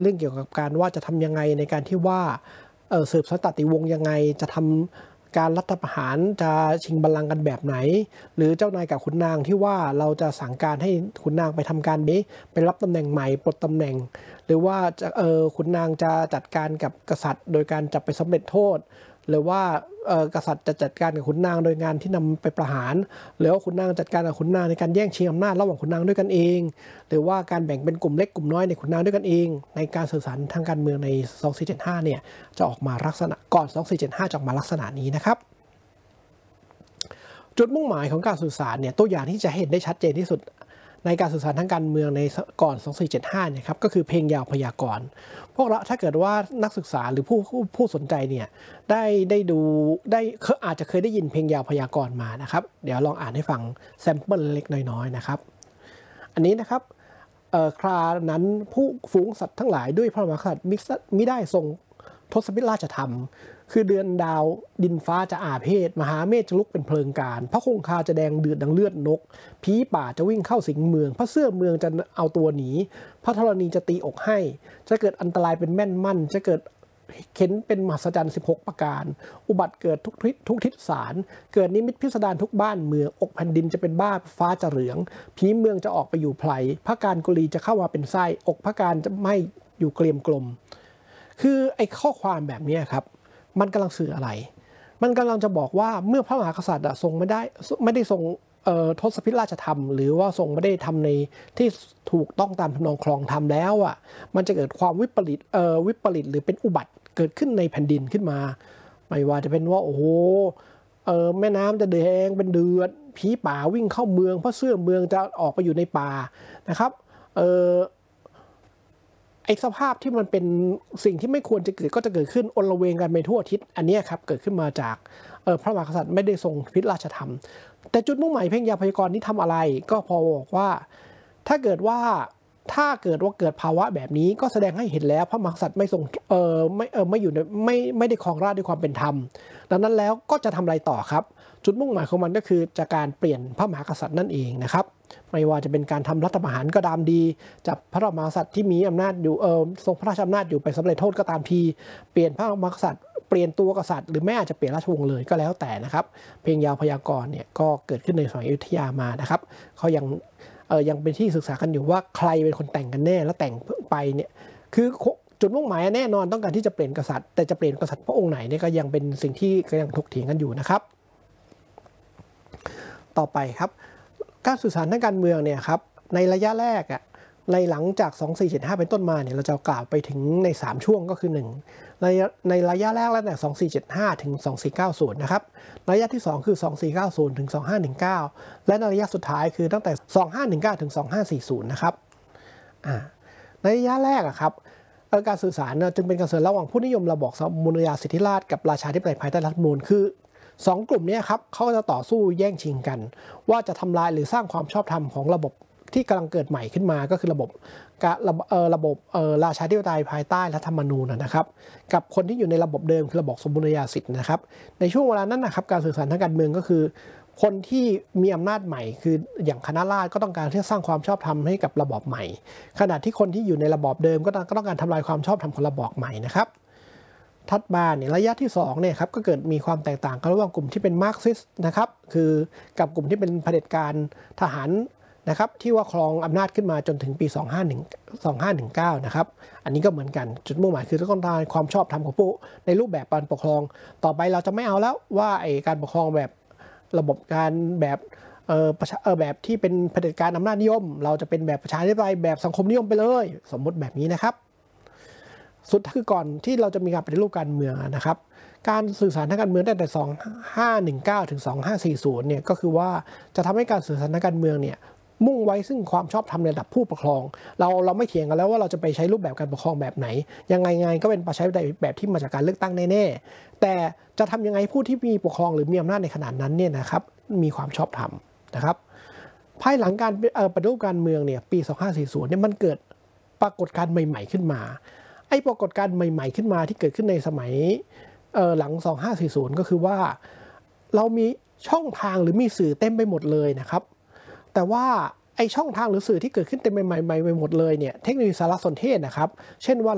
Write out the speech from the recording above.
เรื่องเกี่ยวกับการว่าจะทำยังไงในการที่ว่าสืบสันตติวงศ์ยังไงจะทำการรัฐประหารจะชิงบัลลังก์กันแบบไหนหรือเจ้านายกับขุนนางที่ว่าเราจะสั่งการให้ขุนนางไปทำการนี้ไปรับตำแหน่งใหม่ปลดตำแหน่งหรือว่าจะขุนนางจะจัดการกับกษัตริย์โดยการจับไปสำเร็จโทษหรือว่ากษัตริย์จะจัดการกับขุนนางโดยงานที่นำไปประหารหรือว่าขุนนางจัดการกับขุนนางในการแย่งชิงอำนาจระหว่างขุนนางด้วยกันเองหรือว่าการแบ่งเป็นกลุ่มเล็กกลุ่มน้อยในขุนนางด้วยกันเองในการสื่อสารทางการเมืองใน2475เนี่ยจะออกมาลักษณะก่อน2475จะออกมาลักษณะนี้นะครับจุดมุ่งหมายของการสื่อสารเนี่ยตัวอย่างที่จะเห็นได้ชัดเจนที่สุดในการสื่อสารทางการเมืองในก่อน2475เนี่ยครับก็คือเพลงยาวพยากรณ์พวกเราถ้าเกิดว่านักศึกษาหรือผู้สนใจเนี่ยได้ดูได้อาจจะเคยได้ยินเพลงยาวพยากรณ์มานะครับเดี๋ยวลองอ่านให้ฟังแซมเปิลเล็กน้อยๆนะครับอันนี้นะครับครานั้นผู้ฝูงสัตว์ทั้งหลายด้วยพระมหากษัตริย์มิได้ทรงทศพิราชธรรมคือเดือนดาวดินฟ้าจะอาเพศมหาเมฆจะลุกเป็นเพลิงการพระคงคาจะแดงเดือดดังเลือดนกผีป่าจะวิ่งเข้าสิงเมืองพระเสื้อเมืองจะเอาตัวหนีพระธรณีจะตีอกให้จะเกิดอันตรายเป็นแม่นมั่นจะเกิดเข็นเป็นมหัศจรรย์16ประการอุบัติเกิดทุกทิศสารเกิดนิมิตพิสดารทุกบ้านเมืองอกแผ่นดินจะเป็นบ้าฟ้าจะเหลืองผีเมืองจะออกไปอยู่ไพรพระการกุลีจะเข้ามาเป็นไส้อกพระการจะไม่อยู่เกลียมกลมคือไอ้ข้อความแบบนี้ครับมันกำลังสื่ออะไรมันกำลังจะบอกว่าเมื่อพระมหากษัตริย์ทรงไม่ได้ทรงทศพิราชธรรมหรือว่าทรงไม่ได้ทำในที่ถูกต้องตามทำนองครองธรรมแล้วอ่ะมันจะเกิดความวิปริตหรือเป็นอุบัติเกิดขึ้นในแผ่นดินขึ้นมาไม่ว่าจะเป็นว่าโอ้โหแม่น้ำจะแดงเป็นเดือดผีป่าวิ่งเข้าเมืองพระเสื้อเมืองจะออกไปอยู่ในป่านะครับไอ้สภาพที่มันเป็นสิ่งที่ไม่ควรจะเกิดก็จะเกิดขึ้นอลเวงกันไปทั่วทิศอันนี้ครับเกิดขึ้นมาจากพระมหากษัตริย์ไม่ได้ทรงพิราชธรรมแต่จุดมุ่งหมายเพลงยาวพยากรณ์นี้ทำอะไรก็พอบอกว่าถ้าเกิดว่าเกิดภาวะแบบนี้ก็แสดงให้เห็นแล้วพระมหากษัตริย์ไม่ทรงไม่อยู่ในไม่ได้ครองราชย์ด้วยความเป็นธรรมดังนั้นแล้วก็จะทำอะไรต่อครับจุดมุ่งหมายของมันก็คือจากการเปลี่ยนพระมหากษัตริย์นั่นเองนะครับไม่ว่าจะเป็นการทำรัฐประหารก็ตามดีจับพระมหากษัตริย์ที่มีอำนาจอยู่ทรงพระราชอำนาจอยู่ไปสำเร็จโทษก็ตามทีเปลี่ยนพระมหากษัตริย์เปลี่ยนตัวกษัตริย์หรือแม้อาจจะเปลี่ยนราชวงศ์เลยก็แล้วแต่นะครับเพลงยาวพยากรณ์เนี่ยก็เกิดขึ้นในสมัยอยุธยามานะครับเขายังเป็นที่ศึกษากันอยู่ว่าใครเป็นคนแต่งกันแน่แล้วแต่งไปเนี่ยคือจุดมุ่งหมายแน่นอนต้องการที่จะเปลี่ยนกษัตริย์แต่จะเปลี่ยนกษัตริย์พระองค์ไหนเนี่ยก็ยังเป็นสิ่งที่ก็ยังถกเถียงกันอยู่นะครับต่อไปครับการสื่อสารทางการเมืองเนี่ยครับในระยะแรกในหลังจาก2475เป็นต้นมาเนี่ยเราจะกล่าวไปถึงใน3ช่วงก็คือ1ในระยะแรกแล้วแต่2475ถึง2490นะครับระยะที่2คือ2490ถึง2519และในระยะสุดท้ายคือตั้งแต่2519ถึง2540นะครับในระยะแรกครับการสื่อสารจึงเป็นการสื่อระหว่างผู้นิยมระบอบสมบูรณาญาสิทธิราชย์กับราชาธิปไตยภายใต้รัฐธรรมนูญคือ2กลุ่มนี้ครับเขาจะต่อสู้แย่งชิงกันว่าจะทำลายหรือสร้างความชอบธรรมของระบบที่กำลังเกิดใหม่ขึ้นมาก็คือระบบราชาธิปไตยภายใต้รัฐธรรมนูญนะครับกับคนที่อยู่ในระบบเดิมคือระบบสมบูรณาญาสิทธินะครับในช่วงเวลานั้นนะครับการสื่อสารทางการเมืองก็คือคนที่มีอำนาจใหม่คืออย่างคณะราษฎรก็ต้องการที่จะสร้างความชอบธรรมให้กับระบอบใหม่ขณะที่คนที่อยู่ในระบอบเดิมก็ต้องการทำลายความชอบธรรมของระบอบใหม่นะครับถัดมาเนี่ยระยะที่2เนี่ยครับก็เกิดมีความแตกต่างกันระหว่างกลุ่มที่เป็นมาร์กซิสต์นะครับคือกับกลุ่มที่เป็นเผด็จการทหารนะครับที่ว่าครองอำนาจขึ้นมาจนถึงปี2519นะครับอันนี้ก็เหมือนกันจุดมุ่งหมายคือต้องการความชอบธรรมของผู้ในรูปแบบการปกครองต่อไปเราจะไม่เอาแล้วว่าไอ้การปกครองแบบระบบการแบบแบบที่เป็นเผด็จการอำนาจนิยมเราจะเป็นแบบประชาธิปไตยแบบสังคมนิยมไปเลยสมมติแบบนี้นะครับสุดคือก่อนที่เราจะมีการปฏิรูปการเมืองนะครับการสื่อสารทางการเมืองตั้งแต่2519ถึง2540เนี่ยก็คือว่าจะทำให้การสื่อสารทางการเมืองเนี่ยมุ่งไว้ซึ่งความชอบธรรมในระดับผู้ปกครองเราไม่เถียงกันแล้วว่าเราจะไปใช้รูปแบบการปกครองแบบไหนยังไงก็เป็นประชาธิปไตยแบบที่มาจากการเลือกตั้งแน่ๆแต่จะทำยังไงผู้ที่มีปกครองหรือมีอำนาจในขนาดนั้นเนี่ยนะครับมีความชอบธรรมนะครับภายหลังการปฏิรูปการเมืองเนี่ยปี2540เนี่ยมันเกิดปรากฏการณ์ใหม่ๆขึ้นมาไอ้ปรากฏการณ์ใหม่ๆขึ้นมาที่เกิดขึ้นในสมัยหลัง2540ก็คือว่าเรามีช่องทางหรือมีสื่อเต็มไปหมดเลยนะครับแต่ว่าไอ้ช่องทางหรือสื่อที่เกิดขึ้นเต็มใหม่ๆไปหมดเลยเนี่ยเทคโนโลยีสารสนเทศนะครับเช่นว่า